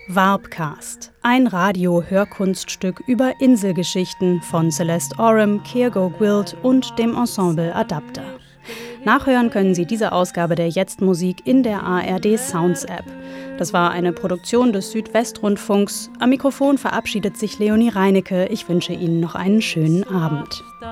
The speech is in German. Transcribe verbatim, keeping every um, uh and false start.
Varbcast, ein Radio-Hörkunststück über Inselgeschichten von Celeste Oram, Kiergo Gwilt und dem Ensemble Adapter. Nachhören können Sie diese Ausgabe der Jetzt-Musik in der A R D Sounds App. Das war eine Produktion des Südwestrundfunks. Am Mikrofon verabschiedet sich Leonie Reinecke. Ich wünsche Ihnen noch einen schönen Abend.